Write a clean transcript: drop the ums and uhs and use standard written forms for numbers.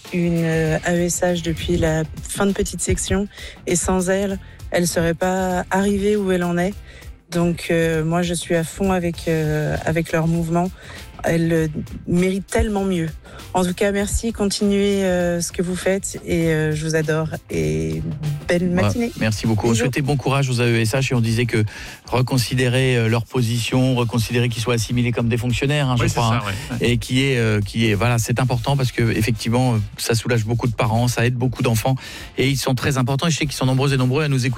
une AESH depuis la fin de petite section et sans elle, elle serait pas arrivée où elle en est. Donc moi je suis à fond avec leur mouvement. Elle mérite tellement mieux. En tout cas, merci, continuez ce que vous faites et je vous adore et belle matinée. Merci beaucoup. On souhaitait bon courage aux AESH et on disait que reconsidérer leur position, reconsidérer qu'ils soient assimilés comme des fonctionnaires, je crois, et qui est voilà, c'est important parce que effectivement, ça soulage beaucoup de parents, ça aide beaucoup d'enfants et ils sont très importants. Et je sais qu'ils sont nombreux et nombreux à nous écouter.